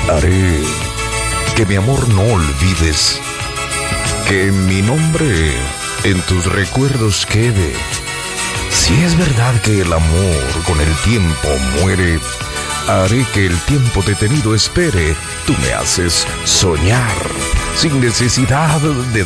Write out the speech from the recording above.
Haré que mi amor no olvides, que mi nombre en tus recuerdos quede. Si es verdad que el amor con el tiempo muere, haré que el tiempo detenido espere. Tú me haces soñar sin necesidad de